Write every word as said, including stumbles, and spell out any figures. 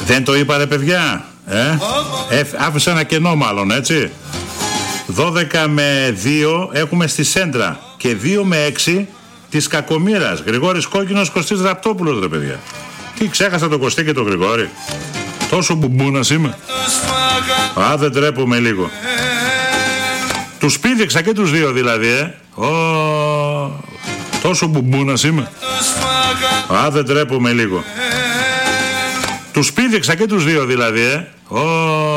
Δεν το είπα ρε παιδιά, ε? ε άφησα ένα κενό μάλλον, έτσι. δώδεκα με δύο έχουμε στη Σέντρα και δύο με έξι της Κακομοίρας. Γρηγόρης Κόκκινος, Κωστής Ραπτόπουλος ρε παιδιά. Τι, ξέχασα τον Κωστή και τον Γρηγόρη? Τόσο μπουμπούνας είμαι. Α, δεν τρέπομαι λίγο. Τους πήδηξα και τους δύο δηλαδή, ε. Ω, τόσο μπουμπούνας είμαι. Α, δεν τρέπομαι λίγο. Τους πήδηξα και τους δύο δηλαδή, ε. Ω.